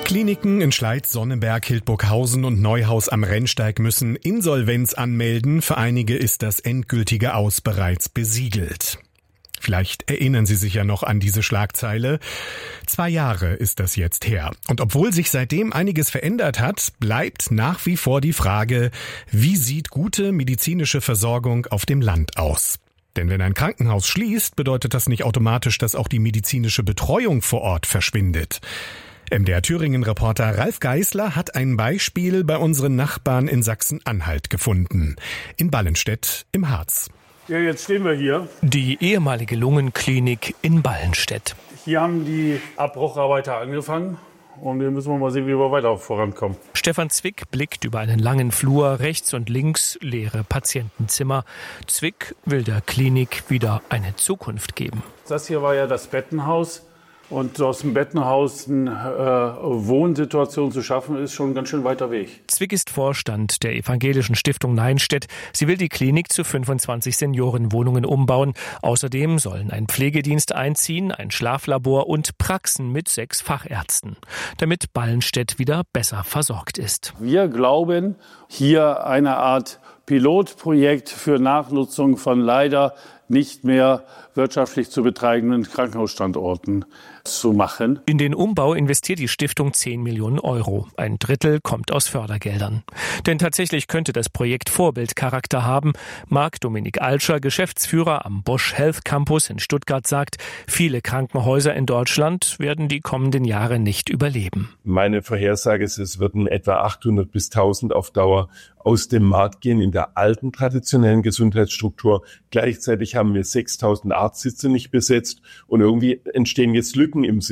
Kliniken in Schleiz, Sonnenberg, Hildburghausen und Neuhaus am Rennsteig müssen Insolvenz anmelden. Für einige ist das endgültige Aus bereits besiegelt. Vielleicht erinnern Sie sich ja noch an diese Schlagzeile. 2 Jahre ist das jetzt her. Und obwohl sich seitdem einiges verändert hat, bleibt nach wie vor die Frage, wie sieht gute medizinische Versorgung auf dem Land aus? Denn wenn ein Krankenhaus schließt, bedeutet das nicht automatisch, dass auch die medizinische Betreuung vor Ort verschwindet. MDR Thüringen-Reporter Ralf Geißler hat ein Beispiel bei unseren Nachbarn in Sachsen-Anhalt gefunden. In Ballenstedt im Harz. Ja, jetzt stehen wir hier. Die ehemalige Lungenklinik in Ballenstedt. Hier haben die Abbrucharbeiter angefangen. Und hier müssen wir mal sehen, wie wir weiter vorankommen. Stefan Zwick blickt über einen langen Flur, rechts und links leere Patientenzimmer. Zwick will der Klinik wieder eine Zukunft geben. Das hier war ja das Bettenhaus. Und aus dem Bettenhaus eine Wohnsituation zu schaffen, ist schon ein ganz schön weiter Weg. Zwick ist Vorstand der evangelischen Stiftung Neinstedt. Sie will die Klinik zu 25 Seniorenwohnungen umbauen. Außerdem sollen ein Pflegedienst einziehen, ein Schlaflabor und Praxen mit 6 Fachärzten, damit Ballenstedt wieder besser versorgt ist. Wir glauben, hier eine Art Pilotprojekt für Nachnutzung von leider nicht mehr wirtschaftlich zu betreibenden Krankenhausstandorten zu machen. In den Umbau investiert die Stiftung 10 Millionen Euro. Ein Drittel kommt aus Fördergeldern. Denn tatsächlich könnte das Projekt Vorbildcharakter haben. Marc-Dominik Alscher, Geschäftsführer am Bosch Health Campus in Stuttgart, sagt, viele Krankenhäuser in Deutschland werden die kommenden Jahre nicht überleben. Meine Vorhersage ist, es würden etwa 800 bis 1000 auf Dauer aus dem Markt gehen in der alten traditionellen Gesundheitsstruktur. Gleichzeitig haben wir 6000 Arztsitze nicht besetzt und irgendwie entstehen jetzt Lücken im